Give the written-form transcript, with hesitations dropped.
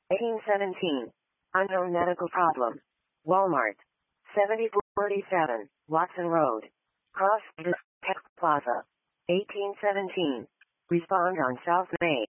1817. Unknown medical problem. Walmart. 7047, Watson Road. Cross Tech Plaza. 1817. Respond on South Main.